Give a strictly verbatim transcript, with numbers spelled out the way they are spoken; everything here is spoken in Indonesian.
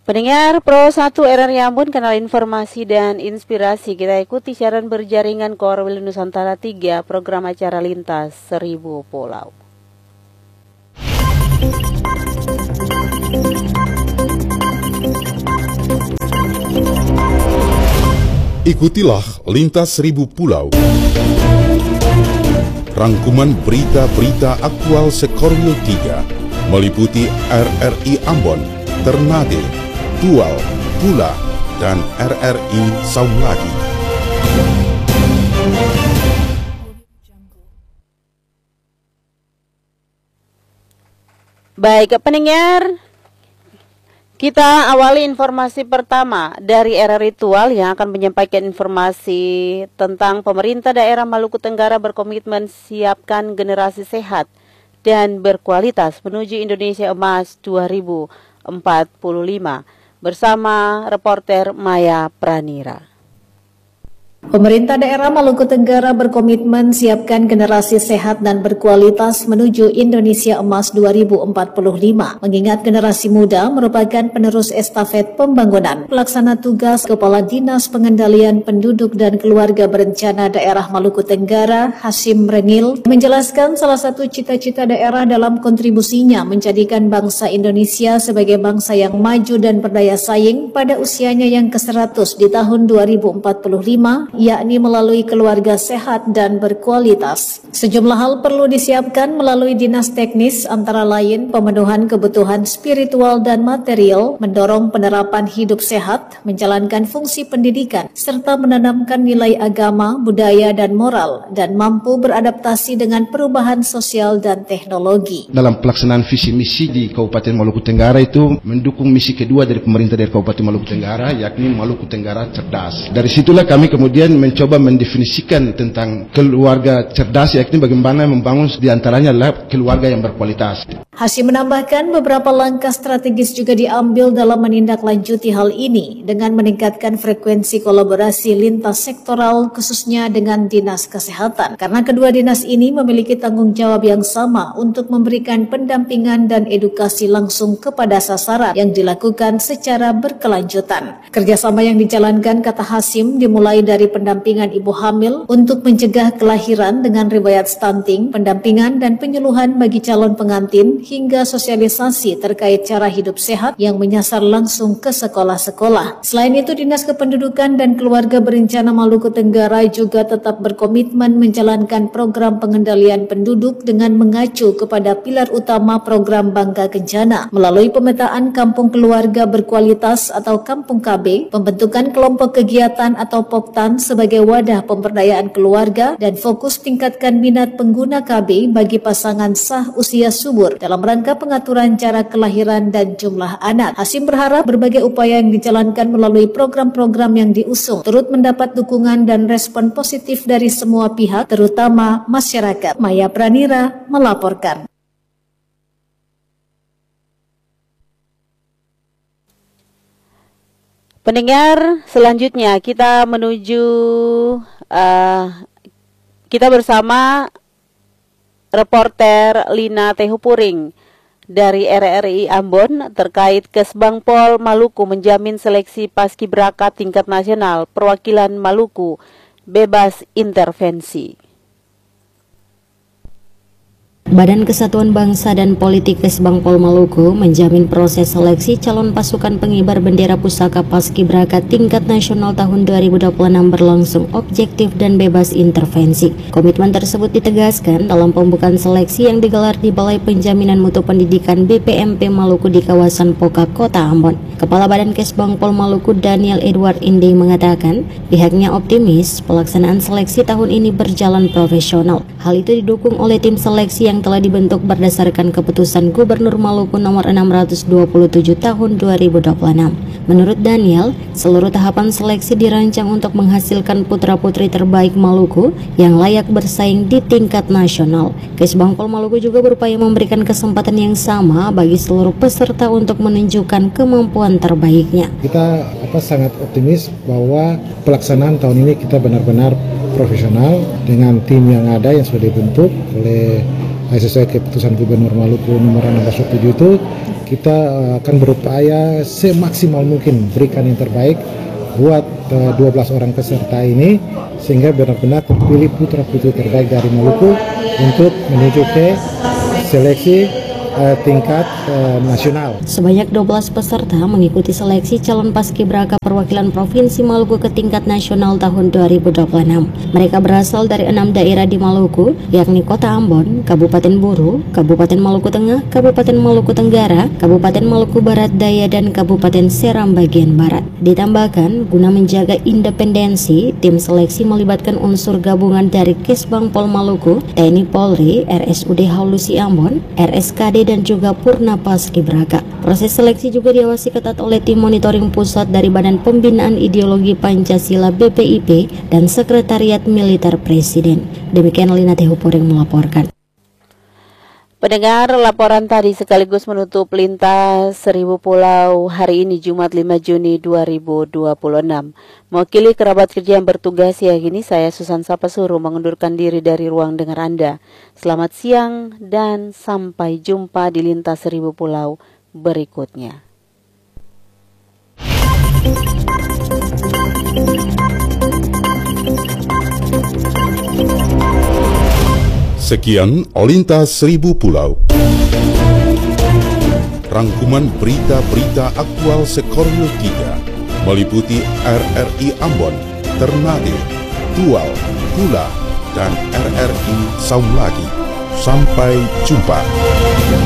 Pendengar Pro satu R R I Ambon, kanal informasi dan inspirasi. Kita ikuti siaran berjaringan Korwil Nusantara tiga, program acara Lintas Seribu Pulau. Ikutilah Lintas Seribu Pulau. Rangkuman berita-berita aktual Sekorwil tiga meliputi R R I Ambon, Ternate, Tual, Pula, dan R R I Saulagi. Baik, pendengar, kita awali informasi pertama dari R R I Tual yang akan menyampaikan informasi tentang pemerintah daerah Maluku Tenggara berkomitmen siapkan generasi sehat dan berkualitas menuju Indonesia Emas dua ribu empat puluh lima. Bersama reporter Maya Pranira. Pemerintah daerah Maluku Tenggara berkomitmen siapkan generasi sehat dan berkualitas menuju Indonesia Emas dua ribu empat puluh lima. Mengingat generasi muda merupakan penerus estafet pembangunan. Pelaksana tugas Kepala Dinas Pengendalian Penduduk dan Keluarga Berencana Daerah Maluku Tenggara, Hasim Rengil, menjelaskan salah satu cita-cita daerah dalam kontribusinya menjadikan bangsa Indonesia sebagai bangsa yang maju dan berdaya saing pada usianya yang ke seratus di tahun dua ribu empat puluh lima, yakni melalui keluarga sehat dan berkualitas. Sejumlah hal perlu disiapkan melalui dinas teknis, antara lain pemenuhan kebutuhan spiritual dan material, mendorong penerapan hidup sehat, menjalankan fungsi pendidikan, serta menanamkan nilai agama, budaya, dan moral, dan mampu beradaptasi dengan perubahan sosial dan teknologi. Dalam pelaksanaan visi misi di Kabupaten Maluku Tenggara itu mendukung misi kedua dari pemerintah dari Kabupaten Maluku Tenggara, yakni Maluku Tenggara Cerdas. Dari situlah kami kemudian mencoba mendefinisikan tentang keluarga cerdas, yakni bagaimana membangun diantaranya adalah keluarga yang berkualitas. Hasim menambahkan beberapa langkah strategis juga diambil dalam menindaklanjuti hal ini dengan meningkatkan frekuensi kolaborasi lintas sektoral khususnya dengan Dinas Kesehatan. Karena kedua dinas ini memiliki tanggung jawab yang sama untuk memberikan pendampingan dan edukasi langsung kepada sasaran yang dilakukan secara berkelanjutan. Kerjasama yang dijalankan, kata Hasim, dimulai dari pendampingan ibu hamil untuk mencegah kelahiran dengan riwayat stunting, pendampingan dan penyuluhan bagi calon pengantin, hingga sosialisasi terkait cara hidup sehat yang menyasar langsung ke sekolah-sekolah. Selain itu, Dinas Kependudukan dan Keluarga Berencana Maluku Tenggara juga tetap berkomitmen menjalankan program pengendalian penduduk dengan mengacu kepada pilar utama program Bangga Kencana melalui pemetaan kampung keluarga berkualitas atau Kampung K B, pembentukan kelompok kegiatan atau Poktan sebagai wadah pemberdayaan keluarga, dan fokus tingkatkan minat pengguna K B bagi pasangan sah usia subur dalam rangka pengaturan cara kelahiran dan jumlah anak. Hasim berharap berbagai upaya yang dijalankan melalui program-program yang diusung turut mendapat dukungan dan respon positif dari semua pihak, terutama masyarakat. Maya Pranira melaporkan. Pendengar, selanjutnya kita menuju uh, kita bersama reporter Lina Tehupuring dari R R I Ambon terkait Kesbangpol Maluku menjamin seleksi paskibraka tingkat nasional perwakilan Maluku bebas intervensi. Badan Kesatuan Bangsa dan Politik Kesbangpol Maluku menjamin proses seleksi calon pasukan pengibar bendera pusaka paskibraka tingkat nasional tahun dua ribu dua puluh enam berlangsung objektif dan bebas intervensi. Komitmen tersebut ditegaskan dalam pembukaan seleksi yang digelar di Balai Penjaminan Mutu Pendidikan B P M P Maluku di kawasan Pokak, Kota Ambon. Kepala Badan Kesbangpol Maluku Daniel Edward Inde mengatakan pihaknya optimis pelaksanaan seleksi tahun ini berjalan profesional. Hal itu didukung oleh tim seleksi yang telah dibentuk berdasarkan keputusan Gubernur Maluku nomor enam ratus dua puluh tujuh tahun dua ribu dua puluh enam. Menurut Daniel, seluruh tahapan seleksi dirancang untuk menghasilkan putra-putri terbaik Maluku yang layak bersaing di tingkat nasional. Kesbangpol Maluku juga berupaya memberikan kesempatan yang sama bagi seluruh peserta untuk menunjukkan kemampuan terbaiknya. Kita apa, sangat optimis bahwa pelaksanaan tahun ini kita benar-benar profesional dengan tim yang ada yang sudah dibentuk oleh sesuai keputusan Gubernur Maluku nomor enam ratus tujuh itu. kita uh, akan berupaya semaksimal mungkin berikan yang terbaik buat uh, dua belas orang peserta ini, sehingga benar-benar terpilih putra-putri terbaik dari Maluku untuk menuju ke seleksi uh, tingkat uh, nasional. Sebanyak dua belas peserta mengikuti seleksi calon paskibraka perwakilan Provinsi Maluku ke tingkat nasional tahun dua ribu dua puluh enam. Mereka berasal dari enam daerah di Maluku, yakni Kota Ambon, Kabupaten Buru, Kabupaten Maluku Tengah, Kabupaten Maluku Tenggara, Kabupaten Maluku Barat Daya, dan Kabupaten Seram bagian Barat. Ditambahkan, guna menjaga independensi, tim seleksi melibatkan unsur gabungan dari Kesbang Pol Maluku, T N I Polri, R S U D Haulusi Ambon, R S K D, dan juga Purna Paskibraka. Proses seleksi juga diawasi ketat oleh tim monitoring pusat dari Badan Pembinaan Ideologi Pancasila B P I P dan Sekretariat Militer Presiden. Demikian Lina Tehupureng melaporkan. Pendengar, laporan tadi sekaligus menutup lintas Seribu Pulau hari ini Jumat lima Juni dua ribu dua puluh enam. Mewakili kerabat kerja yang bertugas siang ini, saya Susan Sapasuru mengundurkan diri dari ruang dengar Anda. Selamat siang dan sampai jumpa di lintas Seribu Pulau berikutnya. Sekian Olintas Seribu Pulau. Rangkuman berita-berita aktual Sekoryo tiga meliputi R R I Ambon, Ternate, Tual, Pula, dan R R I Saulagi. Sampai jumpa.